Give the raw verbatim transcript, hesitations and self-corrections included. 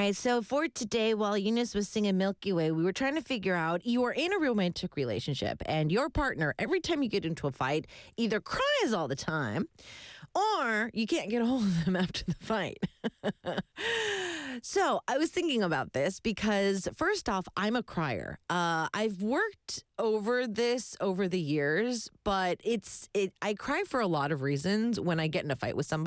right, so for today, while Eunice was singing Milky Way, we were trying to figure out you are in a romantic relationship and your partner, every time you get into a fight, either cries all the time or you can't get a hold of them after the fight. So I was thinking about this because, first off, I'm a crier. Uh, I've worked over this over the years, but it's it. I cry for a lot of reasons when I get in a fight with somebody.